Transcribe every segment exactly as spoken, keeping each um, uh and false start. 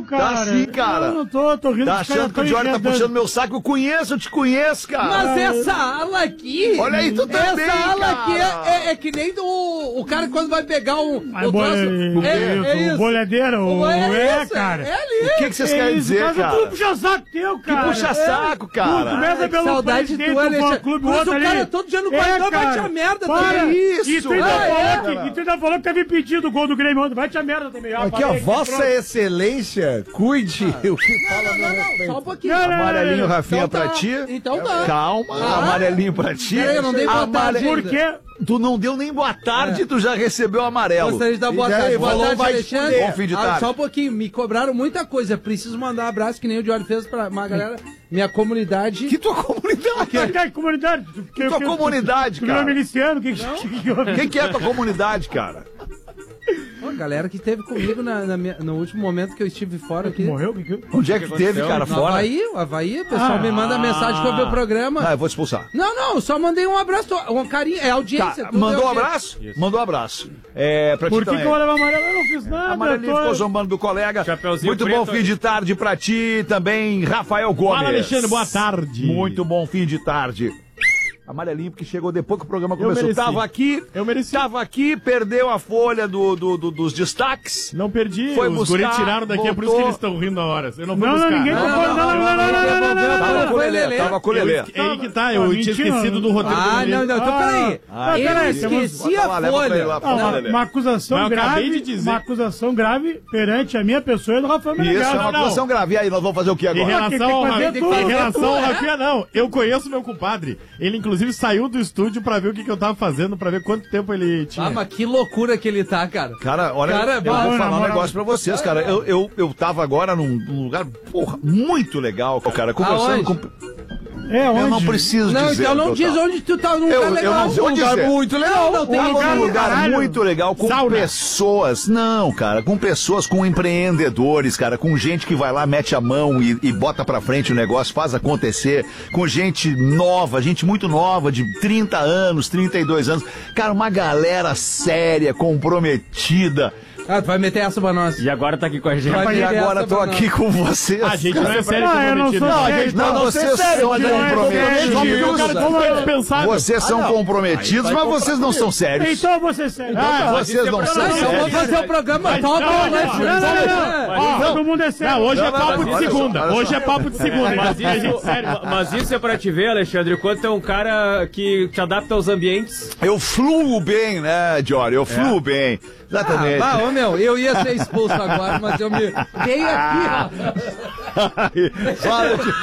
cara. Tá sim, cara. Eu não tô, tô rindo. Tá achando que o Jorge tá puxando meu saco? Eu conheço, eu te conheço, cara. Mas essa ala aqui... Olha aí, tu também, Essa ala cara. aqui é, é, é que nem do... O cara quando vai pegar um... Mas o bol- troço, é, é, é o isso. bolhadeiro, o, O- é é, isso, cara. é ali. O que, que vocês É querem isso, dizer, mas cara? Tu puxa saco teu, cara. Que puxa saco, Tu cara. começa Ai, que pelo saudade presidente do do Alexandre. fã-clube, o Mas outro o ali. cara todo dia no corredor bate a merda para. também. Isso, E tu ainda, ah, falou, é? que, e tu ainda falou que teve impedido o gol do Grêmio ontem. Vai te a merda também. Ah, Aqui, ó, falei, Vossa pronto. Excelência, cuide o que fala no Não, não, respeito. só um pouquinho. Não, não, Amarelinho, não, não. Rafinha, Então pra tá. ti. Então tá. Calma, Ah. amarelinho pra ti. Peraí, eu não dei boa Amare- tarde ainda. Por quê? Tu não deu nem boa tarde, tu já recebeu amarelo. Gostaria de dar boa E daí, tarde. Boa falou, tarde, vai te Alexandre. fuder. Bom fim de Ah, tarde. só um pouquinho. Me cobraram muita coisa. Preciso mandar um abraço, que nem o Diário fez pra uma galera. Minha comunidade. Que tua comunidade? Que, que comunidade? Que, Tua comunidade, Tu virou cara. miliciano? Que, que, que, que, Quem que é tua comunidade, cara? Pô, galera que esteve comigo na, na minha- no último momento que eu estive fora aqui. Morreu? Que, que... Onde é que teve, cara, No fora? Havaí, o Havaí, o pessoal Ah. me manda mensagem que eu vi o programa. Ah, eu vou te expulsar. Não, não, só mandei um abraço, um carinho, é audiência. Tá, tudo mandou é um audiência. abraço? Mandou um abraço. É, pra ti Por que, também. que eu vou levar amarelo? Eu não fiz nada. Amarelinho tô- ficou zombando do colega. Chapeuzinho Muito preto bom fim aí. de tarde pra ti também, Rafael Gomes. Fala, Alexandre, boa tarde. Muito bom fim de tarde. Amarelinho, porque chegou depois que o programa começou. mereci. Tava aqui, Eu mereci. tava aqui, perdeu a folha do, do- do- dos destaques. Não perdi, Foi os buscar, guris tiraram daqui, é por isso que voltou. eles estão rindo a horas. Eu não fui Não, não, buscar. ninguém Não, tocou. não, Não, não, não, não, não, não, não, não. Tava com o Foi Lelê, Lelê. tava com o Lelê. É aí que tá, eu Ah, tinha mentira, esquecido do roteiro Ah, do não, Lelê. não, então Ah, peraí. ah, eu peraí, esqueci bota lá, a leva pra ele folha. lá, pra Ah, lá, uma, Lelê. uma acusação Mas eu acabei grave, de dizer. uma acusação grave perante a minha pessoa e do Rafael Isso, é Menegasso. uma não, não. acusação grave. E aí, nós vamos fazer o que Em agora? Quem tem relação ao que fazer Rafinha, tudo, em relação ao é? Rafinha, não. Eu conheço meu compadre. Ele, inclusive, saiu do estúdio pra ver o que, que eu tava fazendo, pra ver quanto tempo ele tinha. Ah, mas que loucura que ele tá, cara. Cara, olha, Cara, eu vou vai, falar na um moral. negócio pra vocês, cara. Eu, eu, eu tava agora num, num lugar, porra, muito legal, cara, conversando Aonde? com... É, onde? Eu não preciso Não, dizer então não onde eu diz tava. onde tu tá num Eu- lugar eu legal. não vou um lugar dizer. muito legal. Não, tem Tava lugar num lugar caralho. muito legal, com Sauna. pessoas, não, cara, com pessoas, com empreendedores, cara, com gente que vai lá, mete a mão e, e bota pra frente o negócio, faz acontecer, com gente nova, gente muito nova, de trinta anos, trinta e dois anos, cara, uma galera séria, comprometida. Ah, tu vai meter essa pra nós. E agora tá aqui com a gente. Vai E meter agora essa tô pra aqui nós. com vocês. A gente não é sério Ah, eu não comprometido. sou Não, sério. Não, vocês são não é comprometidos. sério. o cara Vocês- tá dispensado. Vocês são comprometidos, mas vocês não são sérios. Então você sério. Ah, vocês não Ah, são então vamos sérios. fazer o programa. Mas Toma, não, né? não, Não, não, não, não. Ó, todo mundo é sério. Não, hoje é Não, não, papo não, de olha só, segunda. olha Hoje só. é papo de segunda. Mas Mas a gente isso, sério. mas isso é pra te ver, Alexandre, o quanto é um cara que te adapta aos ambientes. Eu fluo bem, né, Jory? Eu fluo bem. Exatamente. Ah, ô meu, eu ia ser expulso agora, mas eu me. Vem aqui, ó. Fala, tio.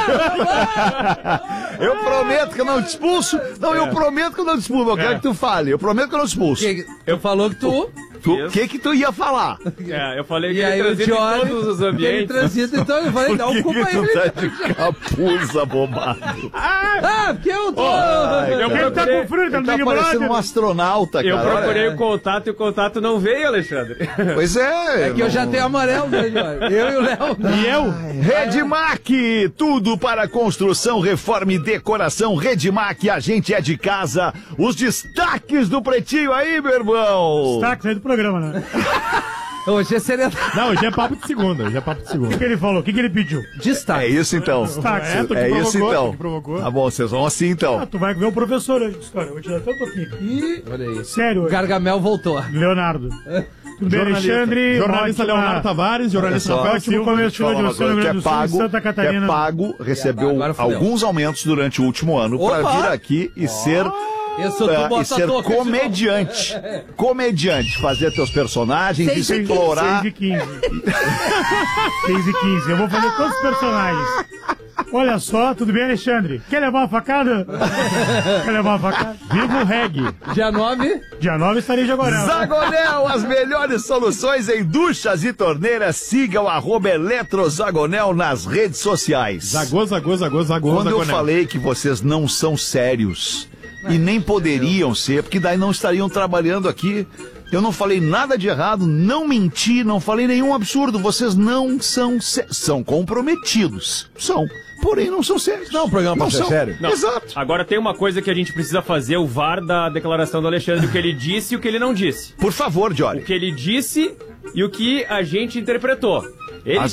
Eu prometo que eu não te expulso. Não, eu prometo que eu não te expulso. Eu quero que tu fale. Eu prometo que eu não te expulso. Que- Tu falou que tu. O que que tu ia falar? É, eu falei que E aí ele o transita em Johnny. todos os Ele ambientes. transita, então eu falei, dá um culpa que tu ele. tá de capuz abobado? Ah, porque eu tô. Ai, Eu Ele tá procurei, com frio, ele tá Ele no tá Big parecendo um Brother. astronauta, eu cara. procurei Olha. o contato e o contato não veio, Alexandre. Pois é. É que eu já tenho amarelo, né, Johnny? Eu e o Léo. E eu? Redmac, tudo para construção, reforma e decoração. Redmac, a gente é de casa. Os destaques do Pretinho aí, meu irmão. Tá, que saiu do programa, né? Hoje é seriedade. Não, hoje é papo de segunda. Hoje é papo de O segunda. que ele falou? O que, que ele pediu? É Destaque. isso então. Tá, É, tu que É isso provocou, tu então. que provocou. Tá bom, vocês vão assim Ah, então. tu vai ver o professor hoje de história. Eu vou te dar até um pouquinho. Ih, olha aí. Sério, O hoje. Gargamel voltou. Leonardo. Tudo bem, Alexandre? Jornalista Ótima- Leonardo Tavares, jornalista Olha só. Rafael Ótimo Silva. começo de Fala hoje uma no Rio coisa, que Grande é do Sul e pago, Santa que é Catarina. pago, recebeu Agora fudeu. alguns aumentos durante o último ano para Opa! vir aqui e ser Isso tu é, e bota ser a touca de comediante. Comediante, fazer teus personagens, Seis e explorar. seis e quinze. seis e quinze. Eu vou fazer todos os personagens. Olha só, tudo bem, Alexandre? Quer levar uma facada? Quer levar uma facada? Viva o reggae. novo. Dia nove. Dia nove estarei em Jaguarão. Zagonel, as melhores soluções em duchas e torneiras. Siga o arroba Eletrozagonel nas redes sociais. Zagô, zagô, zagô, zagô, Quando eu zagonel. falei que vocês não são sérios e nem poderiam ser, porque daí não estariam trabalhando aqui. Eu não falei nada de errado, não menti, não falei nenhum absurdo. Vocês não são sé- são comprometidos. São, porém não são sérios. Não, o programa não pode ser são. sério. Não. Exato. Agora tem uma coisa que a gente precisa fazer, o V A R da declaração do Alexandre, o que ele disse e o que ele não disse. Por favor, Jory. O que ele disse e o que a gente interpretou. Ele